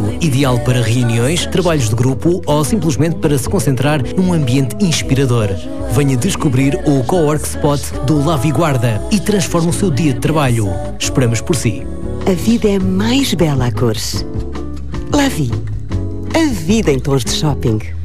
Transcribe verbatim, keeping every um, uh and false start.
ideal para reuniões, trabalhos de grupo ou simplesmente para se concentrar num ambiente inspirador. Venha descobrir o Cowork Spot do Lavi Guarda e transforme o seu dia de trabalho. Esperamos por si. A vida é mais bela a cores. Lavi. A vida em tons de shopping.